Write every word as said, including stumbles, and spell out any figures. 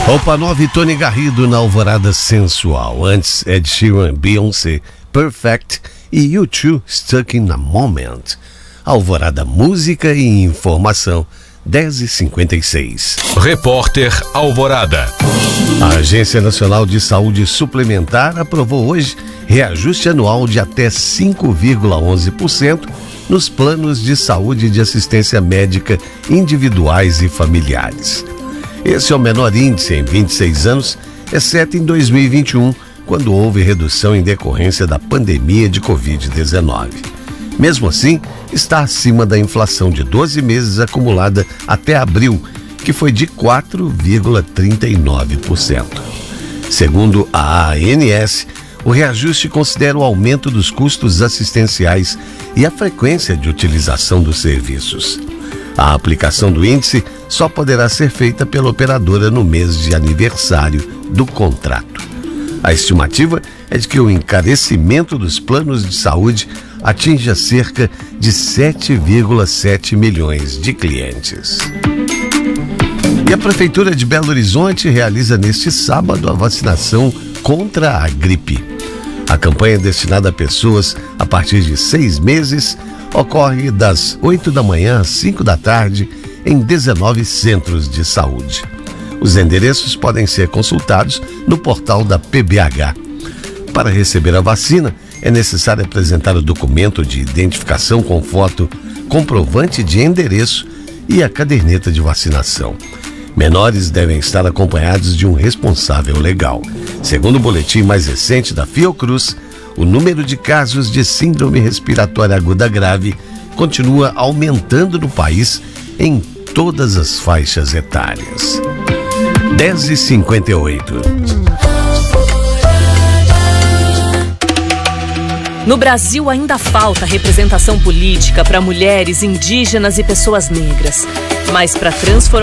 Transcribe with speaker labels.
Speaker 1: Roupa Nova e Tony Garrido na Alvorada Sensual. Antes, Ed Sheeran, Beyoncé, Perfect e U dois, Stuck in a Moment. Alvorada Música e Informação, dez e cinquenta e seis.
Speaker 2: Repórter Alvorada.
Speaker 1: A Agência Nacional de Saúde Suplementar aprovou hoje reajuste anual de até cinco vírgula onze por cento nos planos de saúde e de assistência médica individuais e familiares. Esse é o menor índice em vinte e seis anos, exceto em dois mil e vinte e um, quando houve redução em decorrência da pandemia de covid dezenove. Mesmo assim, está acima da inflação de doze meses acumulada até abril, que foi de quatro vírgula trinta e nove por cento. Segundo a ANS, o reajuste considera o aumento dos custos assistenciais e a frequência de utilização dos serviços. A aplicação do índice só poderá ser feita pela operadora no mês de aniversário do contrato. A estimativa é de que o encarecimento dos planos de saúde atinja cerca de sete vírgula sete milhões de clientes. E a Prefeitura de Belo Horizonte realiza neste sábado a vacinação contra a gripe. A campanha destinada a pessoas a partir de seis meses ocorre das oito da manhã às cinco da tarde em dezenove centros de saúde. Os endereços podem ser consultados no portal da P B H. Para receber a vacina, é necessário apresentar o documento de identificação com foto, comprovante de endereço e a caderneta de vacinação. Menores devem estar acompanhados de um responsável legal. Segundo o boletim mais recente da Fiocruz, o número de casos de síndrome respiratória aguda grave continua aumentando no país em todas as faixas etárias. dez e cinquenta e oito.
Speaker 3: No Brasil ainda falta representação política para mulheres, indígenas e pessoas negras. Mas para transformar